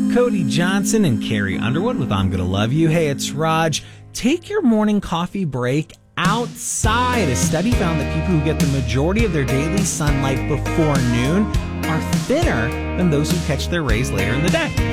Cody Johnson and Carrie Underwood with I'm Gonna Love You. Hey, it's Raj. Take your morning coffee break outside. A study found that people who get the majority of their daily sunlight before noon are thinner than those who catch their rays later in the day.